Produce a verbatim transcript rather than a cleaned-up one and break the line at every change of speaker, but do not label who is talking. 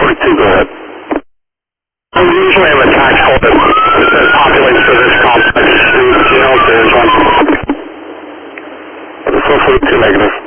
forty-two, go ahead. We usually have a tax code that says populates for this complex. Do you know if there's one? four forty-two negative.